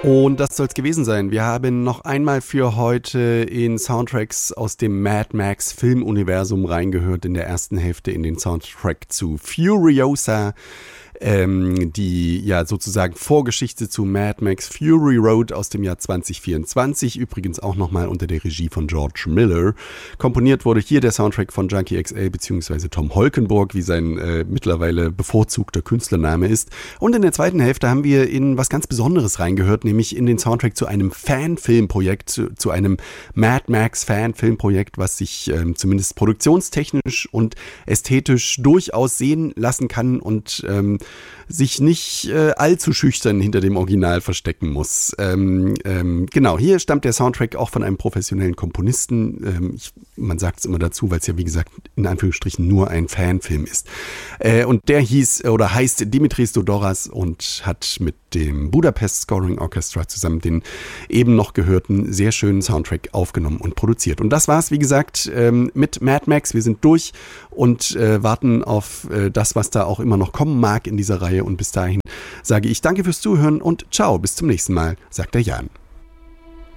Und das soll es gewesen sein. Wir haben noch einmal für heute in Soundtracks aus dem Mad Max Filmuniversum reingehört, in der ersten Hälfte in den Soundtrack zu Furiosa, die ja sozusagen Vorgeschichte zu Mad Max Fury Road aus dem Jahr 2024, übrigens auch nochmal unter der Regie von George Miller. Komponiert wurde hier der Soundtrack von Junkie XL bzw. Tom Holkenborg, wie sein mittlerweile bevorzugter Künstlername ist. Und in der zweiten Hälfte haben wir in was ganz Besonderes reingehört, nämlich in den Soundtrack zu einem Fanfilmprojekt, zu einem Mad Max Fanfilmprojekt, was sich zumindest produktionstechnisch und ästhetisch durchaus sehen lassen kann und sich nicht allzu schüchtern hinter dem Original verstecken muss. Genau, hier stammt der Soundtrack auch von einem professionellen Komponisten. Man sagt es immer dazu, weil es ja wie gesagt in Anführungsstrichen nur ein Fanfilm ist. Und der heißt Dimitris Dodoras und hat mit dem Budapest Scoring Orchestra zusammen den eben noch gehörten sehr schönen Soundtrack aufgenommen und produziert. Und das war's, wie gesagt, mit Mad Max. Wir sind durch und warten auf das, was da auch immer noch kommen mag in dieser Reihe. Und bis dahin sage ich danke fürs Zuhören und ciao, bis zum nächsten Mal, sagt der Jan.